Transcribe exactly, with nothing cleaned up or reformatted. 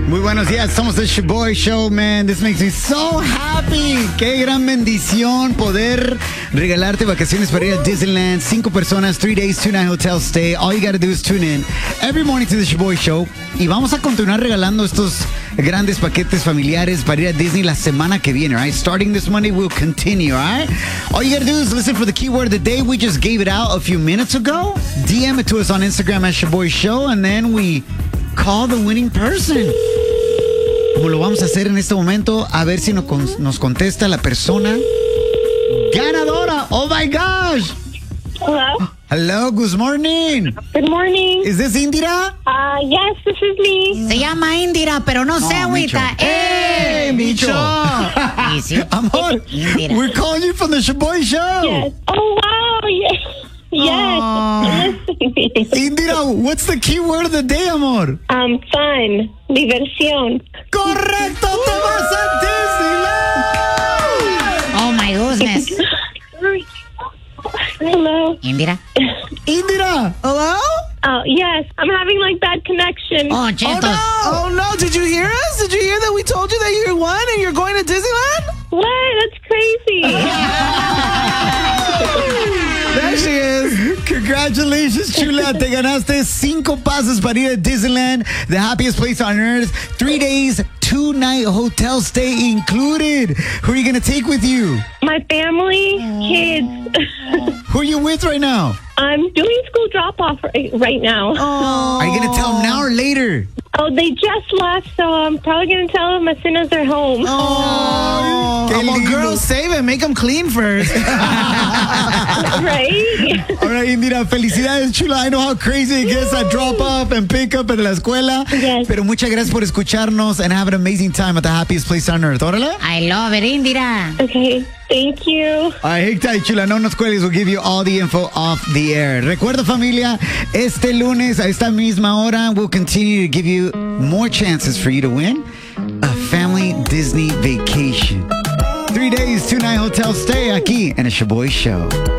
Muy buenos días, somos The Shaboy Show, man. This makes me so happy. Qué gran bendición poder regalarte vacaciones para ir a Disneyland. Cinco personas, three days, two night hotel stay. All you gotta do is tune in every morning to The Shaboy Show. Y vamos a continuar regalando estos grandes paquetes familiares para ir a Disney la semana que viene, right? Starting this Monday, we'll continue, all right? All you gotta do is listen for the keyword of the day. We just gave it out a few minutes ago. D M it to us on Instagram at Shaboy Show, and then we call the winning person. Como lo vamos a hacer en este momento, a ver si nos, nos contesta la persona ganadora. Oh my gosh. Hello. Hello, good morning. Good morning. Is this Indira? Uh, yes, this is me. Se llama Indira, pero no se agüita. Hey, Micho. Y sí, Amor, Indira. we're calling you from the Shaboy Show. Yes. Oh, wow. Yes. Yes. I'm listening. Indira, what's the key word of the day, amor? Um, fun. Diversión. Correcto, te vas a Disneyland. Oh my goodness. Hello. Indira. Indira. Hello? Oh, yes. I'm having like bad connection. Oh, Oh chetos. no! Oh no! Did you hear us? Did you hear that we told you that you won and you're going to Disneyland? What? That's crazy. There she is. Congratulations, chula. Te ganaste cinco pases para ir a Disneyland, the happiest place on earth. Three days, two night hotel stay included. Who are you going to take with you? My family, kids. Who are you with right now? I'm doing school drop off right, right now. Oh. Are you going to tell them now or later? Oh, they just left, so I'm probably going to tell them as soon as they're home. Oh. Qué Well, lindo. girls, save it. Make them clean first. Right? All right, Indira, felicidades, chula. I know how crazy it gets at drop off and pick up en la escuela. Yes. Pero muchas gracias por escucharnos and have an amazing time at the happiest place on earth. Órale. I love it, Indira. Okay. Thank you. All right, hang tight, chula. No nos cuelgues. We'll give you all the info off the air. Recuerda, familia, este lunes a esta misma hora, we'll continue to give you more chances for you to win a family Disney vacation. Three days, two night hotel stay aquí en el Shaboy Show.